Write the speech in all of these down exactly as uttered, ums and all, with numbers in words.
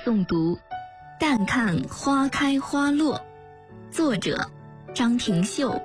诵读《淡看花开花落》，作者张庭秀。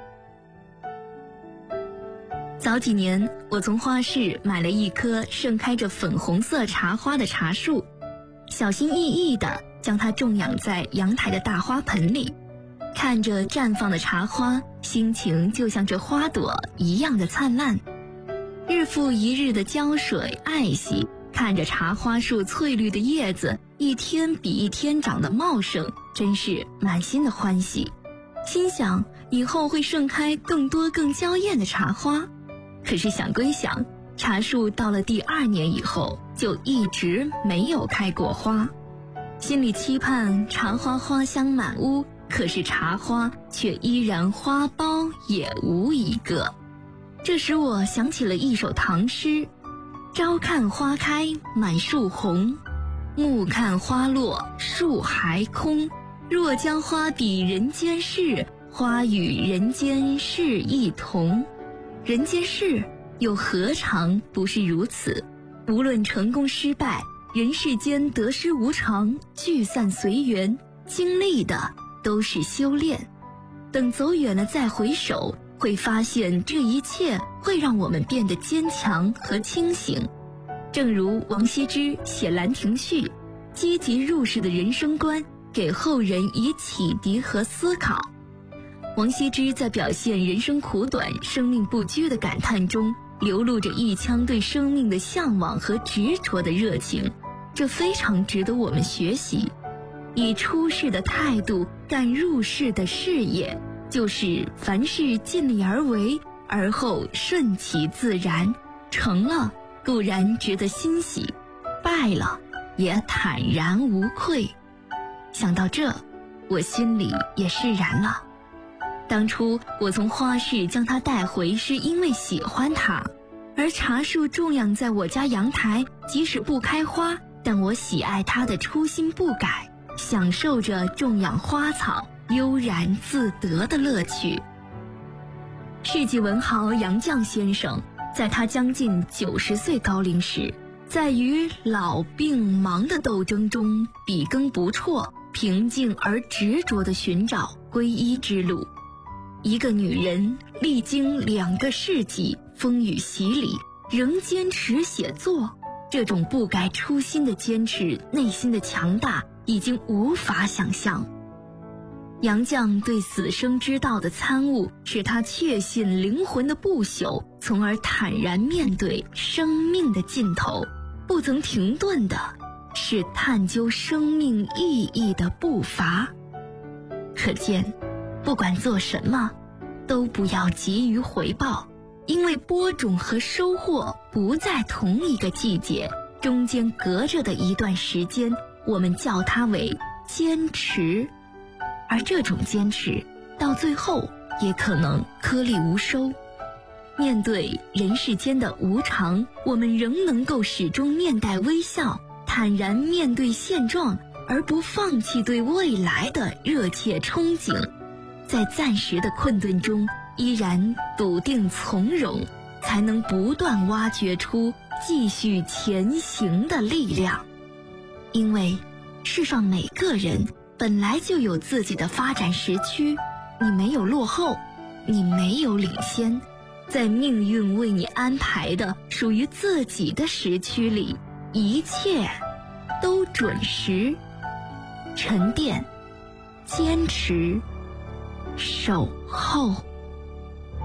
早几年，我从花市买了一棵盛开着粉红色茶花的茶树，小心翼翼地将它种养在阳台的大花盆里。看着绽放的茶花，心情就像这花朵一样的灿烂。日复一日的浇水爱惜，看着茶花树翠绿的叶子一天比一天长得茂盛，真是满心的欢喜。心想以后会盛开更多更娇艳的茶花。可是想归想，茶树到了第二年以后就一直没有开过花。心里期盼茶花花香满屋，可是茶花却依然花苞也无一个。这使我想起了一首唐诗：朝看花开满树红，暮看花落树还空。若将花比人间事，花与人间事一同。人间事又何尝不是如此？无论成功失败，人世间得失无常，聚散随缘，经历的都是修炼。等走远了再回首，会发现这一切会让我们变得坚强和清醒。正如王羲之写《兰亭序》，积极入世的人生观给后人以启迪和思考。王羲之在表现人生苦短、生命不居的感叹中，流露着一腔对生命的向往和执着的热情，这非常值得我们学习。以出世的态度干入世的事业，就是凡事尽力而为，而后顺其自然。成了固然值得欣喜，败了也坦然无愧。想到这，我心里也释然了。当初我从花市将它带回，是因为喜欢它，而茶树种养在我家阳台，即使不开花，但我喜爱它的初心不改，享受着种养花草悠然自得的乐趣。世纪文豪杨绛先生在他将近九十岁高龄时，在与老病忙的斗争中笔耕不辍，平静而执着地寻找皈依之路。一个女人历经两个世纪风雨洗礼，仍坚持写作，这种不改初心的坚持，内心的强大已经无法想象。杨绛对死生之道的参悟，使他确信灵魂的不朽，从而坦然面对生命的尽头。不曾停顿的是探究生命意义的步伐。可见不管做什么，都不要急于回报，因为播种和收获不在同一个季节，中间隔着的一段时间，我们叫它为坚持。而这种坚持到最后也可能颗粒无收。面对人世间的无常，我们仍能够始终面带微笑，坦然面对现状，而不放弃对未来的热切憧憬。在暂时的困顿中依然笃定从容，才能不断挖掘出继续前行的力量。因为世上每个人本来就有自己的发展时区，你没有落后，你没有领先，在命运为你安排的属于自己的时区里，一切都准时。沉淀，坚持，守候。